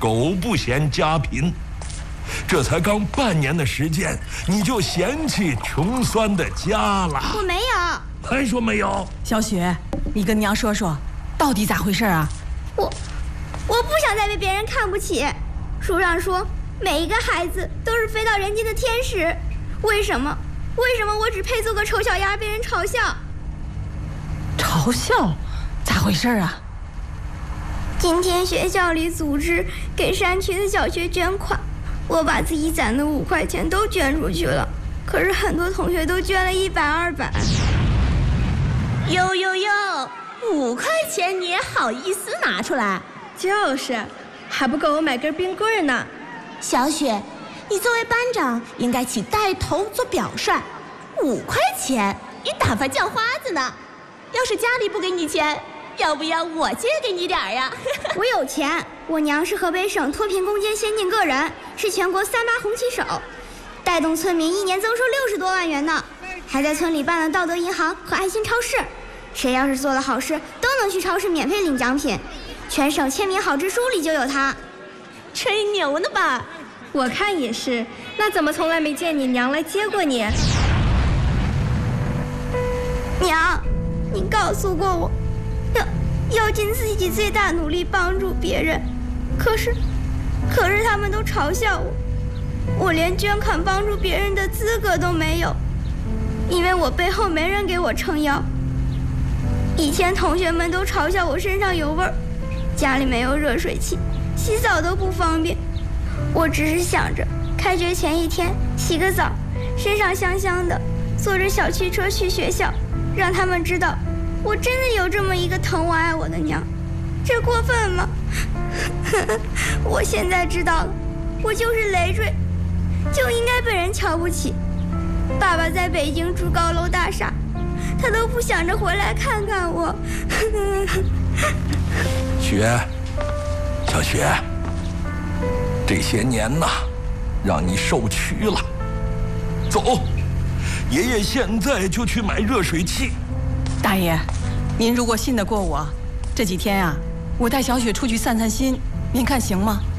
狗不嫌家贫。这才刚半年的时间，你就嫌弃穷酸的家了？ 我没有。 还说没有？ 小雪，你跟娘说说，到底咋回事啊？ 我不想再被别人看不起。书上说，每一个孩子都是飞到人间的天使。为什么我只配做个丑小鸭，被人嘲笑？ 嘲笑？咋回事啊？ 今天学校里组织给山区的小学捐款，我把自己攒的5块钱都捐出去了，可是很多同学都捐了100、200。 哟，5块钱你也好意思拿出来？ 就是，还不够我买根冰棍呢。 小雪，你作为班长应该起带头做表率。5块钱，你打发叫花子呢？要是家里不给你钱，要不要我借给你点儿呀？ 我有钱，我娘是河北省脱贫攻坚先进个人，是全国3·8红旗手，带动村民1年增收60多万元呢，还在村里办了道德银行和爱心超市。谁要是做了好事，都能去超市免费领奖品，全省签名好支书里就有他。 吹牛呢吧？ 我看也是，那怎么从来没见你娘来接过你？ 娘，你告诉过我，要尽自己最大努力帮助别人，可是他们都嘲笑我连捐款帮助别人的资格都没有，因为我背后没人给我撑腰。以前同学们都嘲笑我身上有味儿，家里没有热水器，洗澡都不方便。我只是想着开学前1天洗个澡，身上香香的，坐着小汽车去学校，让他们知道我真的有这么一个疼我爱我的娘。这过分吗？我现在知道了，我就是累赘，就应该被人瞧不起。爸爸在北京住高楼大厦，他都不想着回来看看我。 小雪，这些年呐，让你受屈了。走，爷爷现在就去买热水器。 大爷，您如果信得过我，这几天啊，我带小雪出去散散心，您看行吗？